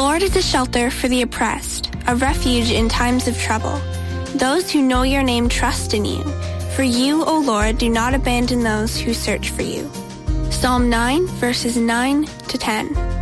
Lord is a shelter for the oppressed, a refuge in times of trouble. Those who know your name trust in you. For you, O Lord, do not abandon those who search for you. Psalm 9, verses 9 to 10.